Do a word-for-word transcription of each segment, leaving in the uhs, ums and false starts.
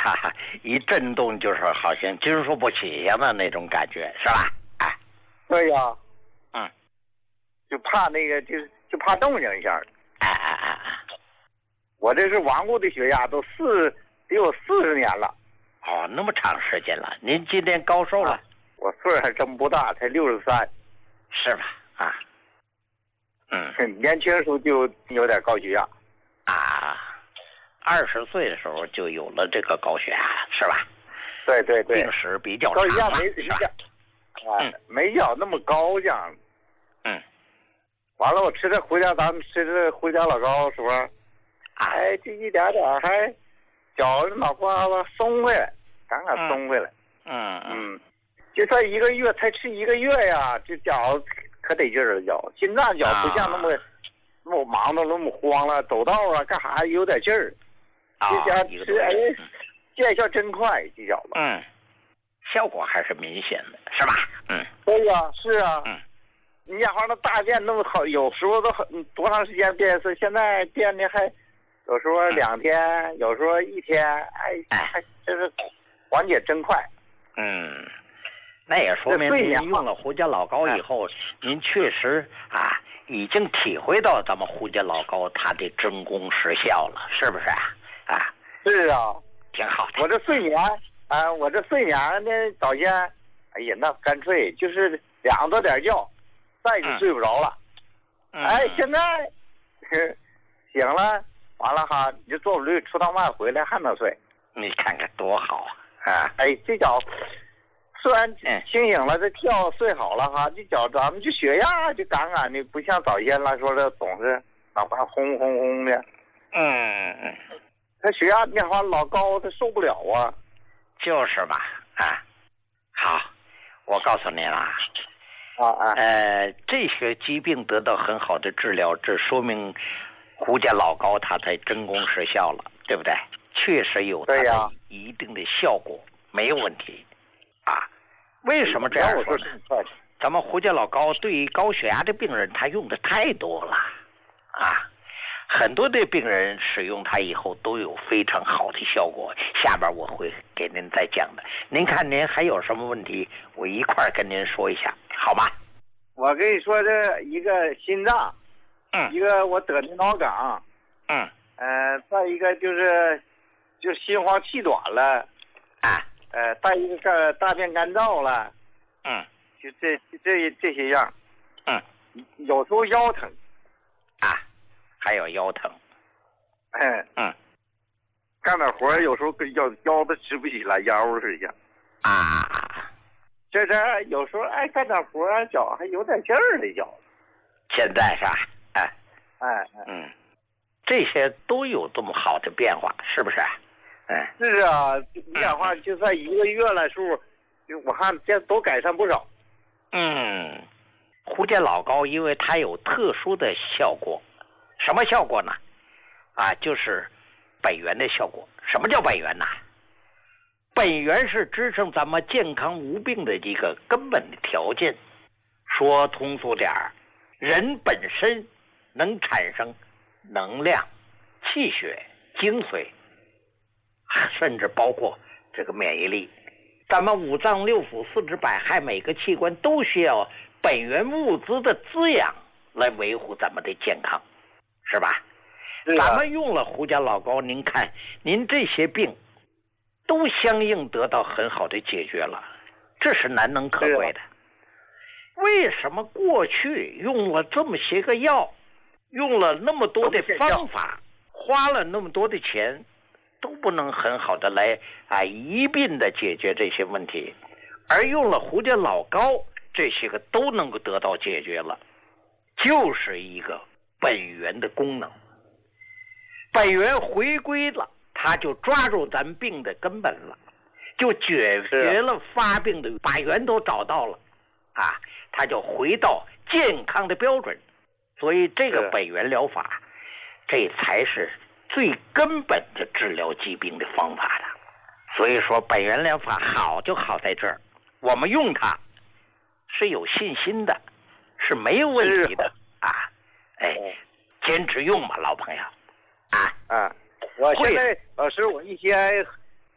哈哈，一震动就是好像经受不起一样的那种感觉，是吧？哎， 对呀， 嗯， 就怕那个，就就怕动静一下。 哎哎哎哎， 我这是顽固的血压，都四得有四十年了。 哦，那么长时间了，您今年高寿了？ 啊、我岁数还真不大，才六十三。 是吧？啊，嗯， 年轻时候就有点高血压。 啊，二十岁的时候就有了这个高血压，是吧？ 对对对， 病史比较高血压长， 没是吧？ 啊，嗯、没要那么高这样。 嗯。 完了，我吃这回家，咱们吃这回家老高的时候，哎，这一点点还脚脑瓜子松回来，刚刚松回来。 嗯嗯，就算一个月，才吃一个月呀，这脚可得劲儿了，脚心脏脚不像那么、啊、那么忙的那么慌了，走道啊干啥有点劲儿。这家吃哎，见效真快，这脚子。 嗯，效果还是明显的，是吧？嗯， 对呀，是啊。 嗯。 你家伙那大便那么好，有时候都很多长时间变一次，现在变的还有时候两天，嗯、有时候一天，哎，还这是缓解真快。 嗯，那也说明您用了胡家老高以后，您确实啊已经体会到咱们胡家老高它的真功实效了，是不是啊？啊， 是啊， 挺好的。 我这睡眠啊，我这睡眠呢，早先，哎呀，那干脆就是两多点觉。再就睡不着了， 嗯、 哎，现在醒了，完了哈，你就坐不溜，出趟外回来还能睡。 你看看多好啊！啊， 哎，这脚虽然清醒了，这觉睡好了哈，这脚咱们这血压就杠杠的，不像早先来说的总是脑瓜轰轰轰的。 嗯嗯， 他血压那话老高，他受不了啊。 就是嘛，啊，好，我告诉你啦。 啊啊！ 呃，这些疾病得到很好的治疗，这说明胡家老高它才真功实效了，对不对？确实有它的一定的效果，没有问题啊。为什么这样说呢？咱们胡家老高对于高血压的病人，他用的太多了啊，很多的病人使用它以后都有非常好的效果。下边我会给您再讲的。您看您还有什么问题，我一块儿跟您说一下。好吧， 我跟你说，这一个心脏， 嗯， 一个我得的脑梗， 嗯， 呃，再一个就是就心慌气短了， 啊， 呃，再一个干大便干燥了， 嗯， 就这这这些样， 嗯， 有时候腰疼， 啊，还有腰疼， 哎， 嗯， 干点活有时候跟腰腰都直不起来，腰似的， 啊。 这这有时候哎干点活脚还有点劲儿的脚， 现在是吧？哎哎嗯，这些都有这么好的变化，是不是？哎， 是啊，你讲话就算一个月来数，我看这都改善不少。 嗯，胡家老高因为它有特殊的效果，什么效果呢？啊，就是本源的效果。什么叫本源呢？本源是支撑咱们健康无病的一个根本的条件。说通俗点儿，人本身能产生能量、气血、精髓，甚至包括这个免疫力。咱们五脏六腑、四肢百骸，每个器官都需要本源物资的滋养来维护咱们的健康，是吧？ 是啊、 咱们用了胡家老高，您看您这些病都相应得到很好的解决了，这是难能可贵的。为什么过去用了这么些个药，用了那么多的方法，花了那么多的钱，都不能很好的来啊一并的解决这些问题，而用了胡家老高，这些个都能够得到解决了，就是一个本源的功能。本源回归了，他就抓住咱病的根本了，就解决了发病的，把源头找到了啊，他就回到健康的标准。所以这个本源疗法，这才是最根本的治疗疾病的方法的。所以说本源疗法好就好在这儿，我们用它是有信心的，是没有问题的啊！哎，坚持用吧，老朋友啊！ 啊，我现在老师，我一天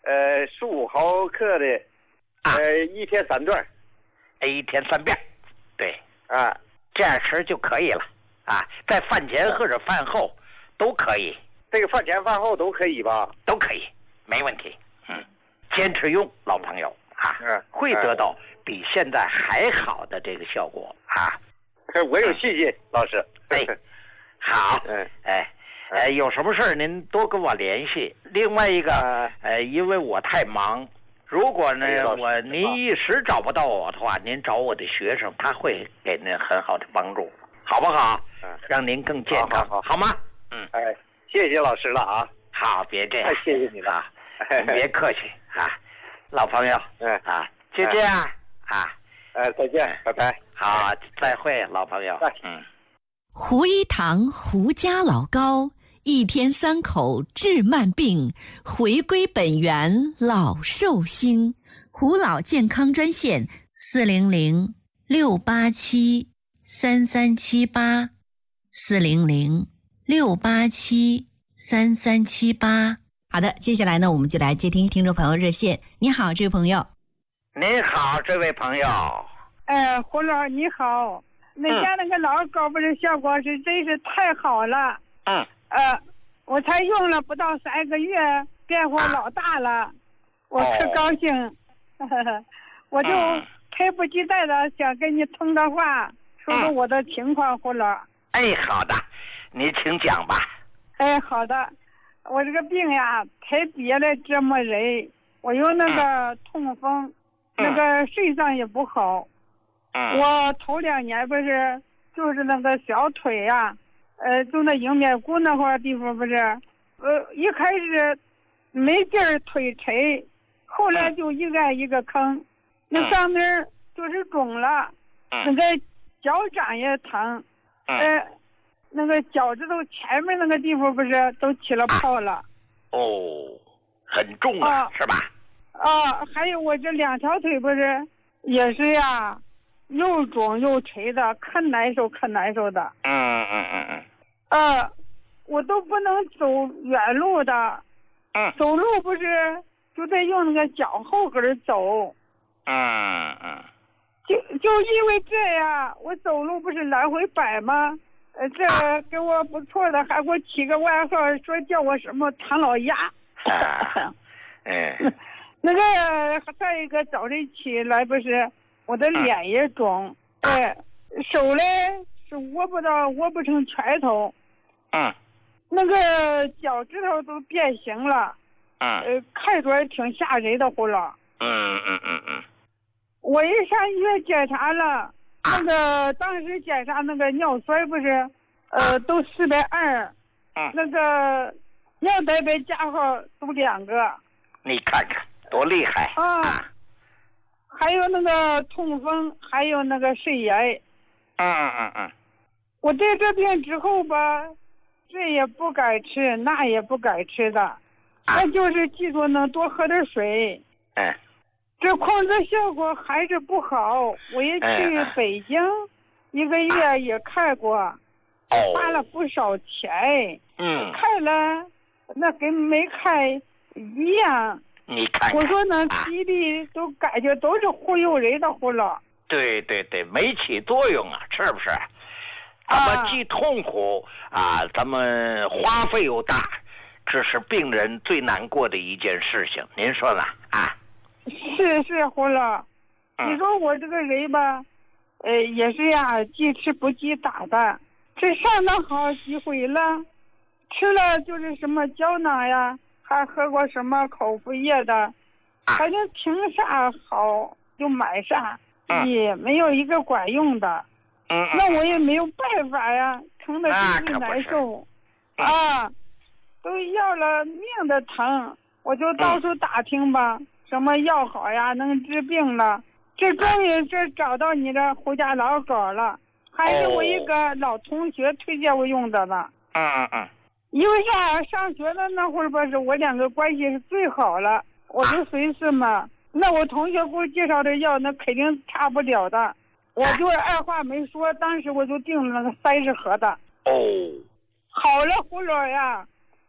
呃，十五毫克的，呃，一天三段， 一天三遍，对， 啊， 这样吃就可以了啊，在饭前或者饭后都可以。 这个饭前饭后都可以吧？ 都可以，没问题。嗯，坚持用，老朋友啊， 嗯， 会得到比现在还好的这个效果啊。 我有信心，老师。 哎，好， 嗯， 哎，哎，有什么事儿您多跟我联系。另外一个，呃，因为我太忙，如果呢我您一时找不到我的话，您找我的学生，他会给您很好的帮助，好不好？ 嗯， 让您更健康， 好，好， 好吗？嗯， 哎，谢谢老师了啊。 好，别这样， 太谢谢你了， 别客气啊，老朋友， 嗯啊，就这样啊， 哎，再见，拜拜。 好，再会，老朋友，嗯。 胡一堂胡家老高，一天三口治慢病，回归本源老寿星。胡老健康专线四零零六八七三三七八，四零零六八七三三七八。好的，接下来呢，我们就来接听听众朋友热线。你好，这位朋友。 你好，这位朋友。 哎，胡老你好。那家那个老高不是效果是真是太好了。 嗯。 呃，我才用了不到三个月，变化老大了，啊、我可高兴。哦、我就迫不及待的想跟你通个话，说说我的情况，胡老。 哎，好的，你请讲吧。 哎，好的，我这个病呀，太别的折磨人，我有那个痛风，嗯、那个肾上也不好。 嗯、 我头两年不是就是那个小腿呀、啊，呃，就那迎面骨那块地方不是，呃，一开始没劲儿腿沉，后来就一按一个坑，嗯、那上面就是肿了，嗯、那个脚掌也疼， 嗯、 呃，那个脚趾头前面那个地方不是都起了泡了。啊、 哦，很重啊，啊是吧？ 啊，还有我这两条腿不是也是呀。又肿又垂的，可难受可难受的。 嗯嗯嗯嗯。 呃，我都不能走远路的。 嗯。 走路不是就得用那个脚后跟走。 嗯嗯。 就就因为这样，我走路不是来回摆吗？呃，这给我不错的，还给我起个外号，说叫我什么唐老鸭。 啊。嗯。 那个再一个早晨起来不是。我的脸也肿，哎、嗯，手嘞是握不到，握不成拳头， 嗯， 那个脚趾头都变形了， 嗯， 呃，看着也挺吓人的，胡老。 嗯嗯嗯嗯。 我一上医院检查了，那个当时检查那个尿酸不是，呃，都四百二， 嗯， 那个尿蛋白加号都两个。 你看看多厉害啊！啊还有那个痛风，还有那个肾炎。 嗯嗯嗯。 我得这病之后吧，这也不敢吃，那也不敢吃的，啊、那就是记住能多喝点水。 嗯。 这控制效果还是不好，我也去北京，嗯、一个月也看过， 哦、 花了不少钱。 嗯。 看了，那跟没看一样。 你看看， 我说那激励都感觉都是忽悠人的胡老。 对对对，没起作用啊，是不是？咱们既痛苦啊，咱们花费又大，这是病人最难过的一件事情，您说呢？啊？ 是是，胡老， 嗯、 你说我这个人吧，呃，也是呀，记吃不记打的，这上当好几回了，吃了就是什么胶囊呀。还喝过什么口服液的，反正听啥好就买啥， 嗯、 也没有一个管用的。 嗯、 那我也没有办法呀，疼的真是难受。 嗯、 啊，都要了命的疼，我就到处打听吧，嗯、什么药好呀，能治病了。这终于这找到你这胡家老狗了，还是我一个老同学推荐我用的呢。 嗯嗯嗯。 因为啥上学的那会儿吧，是我两个关系是最好了，我就随是嘛。那我同学给我介绍的药，那肯定差不了的。我就二话没说，当时我就订了那个三十盒的。 哦， 好了，胡老呀，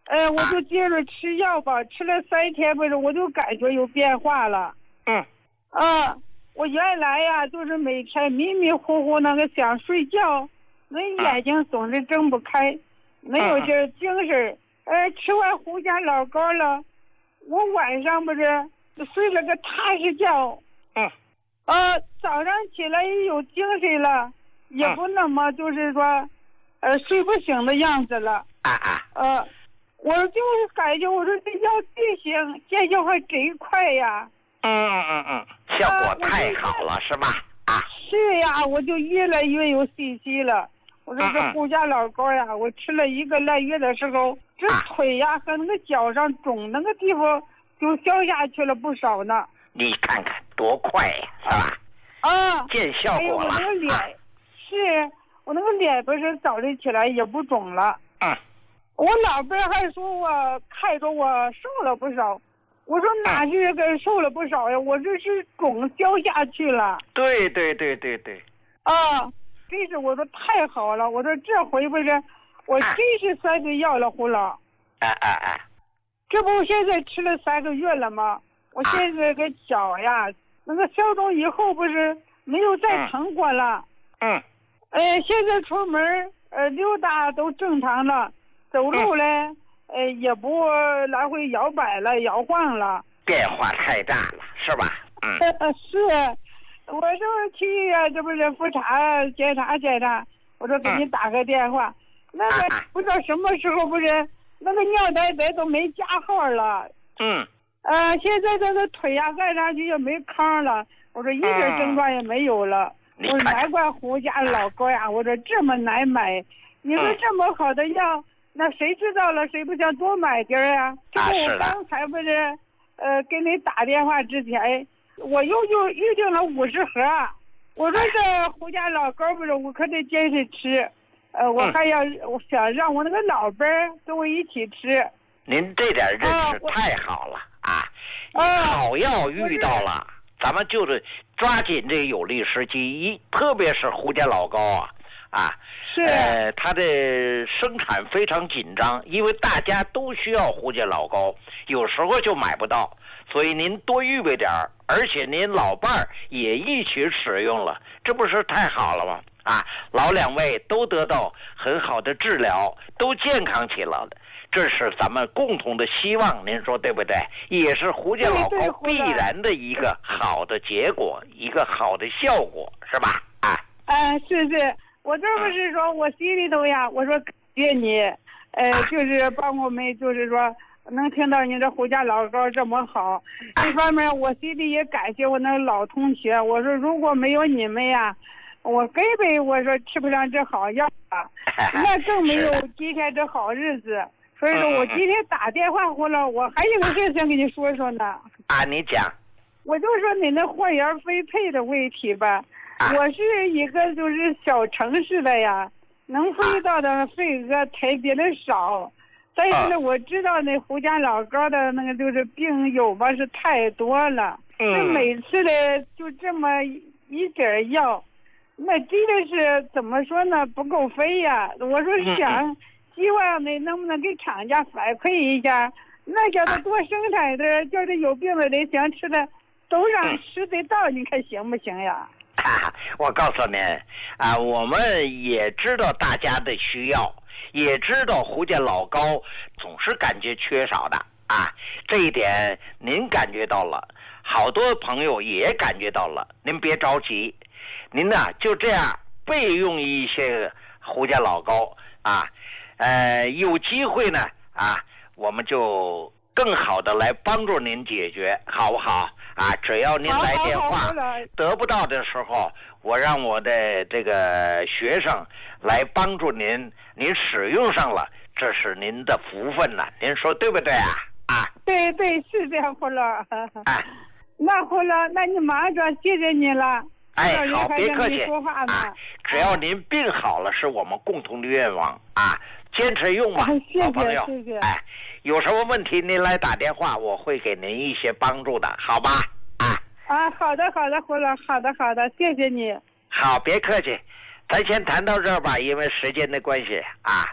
呃，我就接着吃药吧，吃了三天不是，我就感觉有变化了。 嗯。 啊，我原来呀，就是每天迷迷糊糊那个想睡觉，那眼睛总是睁不开，没有这精神。呃，吃完胡家老膏了，我晚上不是睡了个踏实觉。 嗯。 呃，早上起来也有精神了，也不那么就是说，呃，睡不醒的样子了。 啊啊。 呃，我就是感觉我说这药进行见效还真快呀。 嗯嗯嗯嗯，效果太好了，是吧？啊。 是呀，我就越来越有信心了。我说这胡家老膏呀，我吃了一个来月的时候，这腿呀和那个脚上肿那个地方就消下去了不少呢。 你看看多快呀，是吧？ 啊， 见效果了。 哎、我那个脸、啊、是我那个脸不是早晨起来也不肿了。 嗯。 我老伴还说我看着我瘦了不少。我说哪是个瘦了不少呀？我这是肿消下去了。 对对对对对。 啊，真是我说太好了！我说这回不是，我真是算是要了胡老。 啊啊啊！ 这不现在吃了三个月了吗？我现在个脚呀，那个消肿以后不是没有再疼过了。 嗯。 呃，现在出门呃溜达都正常了，走路嘞。嗯呃，也不来回摇摆了，摇晃了， 变化太大了，是吧？嗯， 是，我就是去医院，这不是复查检查检查，我说给你打个电话，嗯、那个不知道什么时候不是那个尿袋袋都没加号了， 嗯， 呃，现在这个腿呀按上去也没糠了，我说一点症状也没有了，嗯、我说难怪胡家老膏呀，我说这么难买，你说这么好的药。嗯那谁知道了？谁不想多买点儿啊？这不我刚才不是，呃，给你打电话之前，我又又预定了五十盒。我说这胡家老膏不是，我可得坚持吃。呃，我还要，我想让我那个老伴儿跟我一起吃。 您这点认识太好了啊！啊好药遇到了，咱们就是抓紧这个有利时机，一特别是胡家老膏啊。啊， 是， 呃，它的生产非常紧张，因为大家都需要胡家老膏，有时候就买不到，所以您多预备点儿，而且您老伴儿也一起使用了，这不是太好了吗？啊，老两位都得到很好的治疗，都健康起来了，这是咱们共同的希望，您说对不对？也是胡家老膏必然的一个好的结果，一个好的效果，是吧？啊， 啊，是是。我这不是说，我心里头呀，我说感谢你，呃，就是帮我们，就是说能听到你这胡家老膏这么好。一方面，我心里也感谢我那老同学。我说如果没有你们呀，我根本我说吃不上这好药啊，那更没有今天这好日子。所以说我今天打电话过来，我还有个事想跟你说说呢。 啊，你讲。 我就说你那货源分配的问题吧。我是一个就是小城市的呀，能分到的份额特别的少，但是呢，我知道那胡家老膏的那个就是病友吧是太多了，那每次的就这么一点药，那真的是怎么说呢，不够分呀。我说想希望呢能不能给厂家反馈一下，那叫他多生产的，叫这有病的人想吃的都让吃得到，你看行不行呀？ 啊，我告诉您啊，我们也知道大家的需要，也知道胡家老膏总是感觉缺少的啊，这一点您感觉到了，好多朋友也感觉到了，您别着急，您呢就这样备用一些胡家老膏啊，呃，有机会呢啊，我们就更好的来帮助您解决，好不好？啊，只要您来电话，得不到的时候，我让我的这个学生来帮助您，您使用上了，这是您的福分了，您说对不对啊？啊， 对对，是这样，胡老。 啊， 那胡老，那你忙着，谢谢你了。 哎，好，别客气啊。 只要您病好了，是我们共同的愿望啊，坚持用吧， 好朋友。谢谢。 哎。有什么问题您来打电话，我会给您一些帮助的，好吧？啊啊，好的好的，胡老，好的好的，谢谢你。 好，别客气，咱先谈到这儿吧，因为时间的关系啊。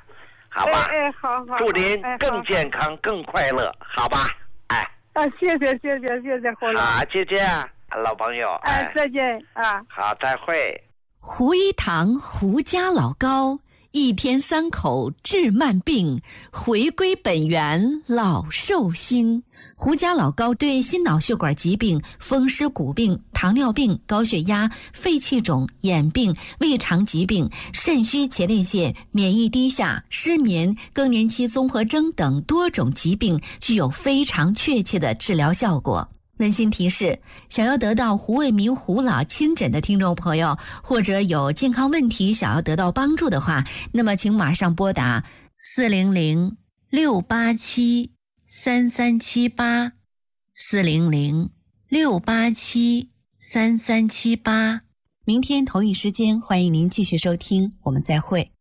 好吧？ 哎哎，好好。 祝您哎、 更健康、更快乐，好吧？哎。 啊，谢谢谢谢谢谢胡老。 好，就这样，老朋友。 哎，哎再见啊。 好，再会。 胡一堂胡家老高，一天三口治慢病，回归本源老寿星。胡家老高对心脑血管疾病、风湿骨病、糖尿病、高血压、肺气肿、眼病、胃肠疾病、肾虚前列腺、免疫低下、失眠、更年期综合征等多种疾病具有非常确切的治疗效果。温馨提示：想要得到胡卫民胡老亲诊的听众朋友，或者有健康问题想要得到帮助的话，那么请马上拨打四零零六八七三三七八，四零零六八七三三七八。明天同一时间，欢迎您继续收听，我们再会。